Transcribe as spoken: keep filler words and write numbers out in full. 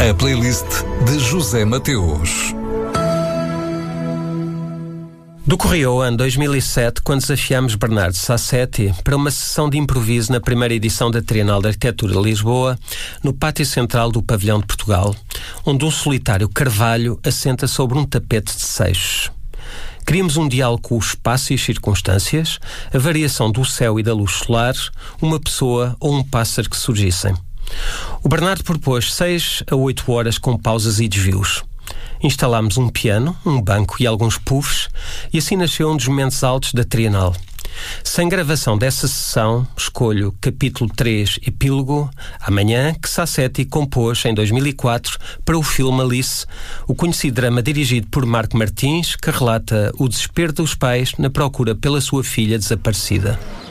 A playlist de José Mateus. Decorria o ano dois mil e sete quando desafiámos Bernardo Sassetti para uma sessão de improviso na primeira edição da Trienal de Arquitetura de Lisboa, no pátio central do Pavilhão de Portugal, onde um solitário carvalho assenta sobre um tapete de seixos. Queríamos um diálogo com o espaço e as circunstâncias, a variação do céu e da luz solar, uma pessoa ou um pássaro que surgissem. O Bernardo propôs seis a oito horas com pausas e desvios. Instalámos um piano, um banco e alguns puffs, e assim nasceu um dos momentos altos da Trienal. Sem gravação dessa sessão, escolho capítulo três, Epílogo, Amanhã, que Sassetti compôs em dois mil e quatro para o filme Alice, o conhecido drama dirigido por Marco Martins, que relata o desespero dos pais na procura pela sua filha desaparecida.